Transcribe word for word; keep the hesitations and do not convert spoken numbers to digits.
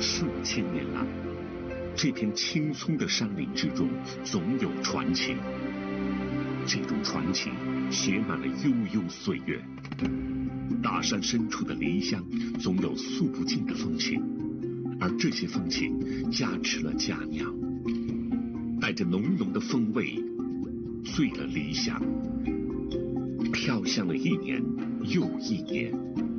数千年来，这片青葱的山林之中总有传奇。这种传奇写满了悠悠岁月。大山深处的梨乡总有诉不尽的风情，而这些风情加持了佳酿，带着浓浓的风味，醉了梨乡，飘香了一年又一年。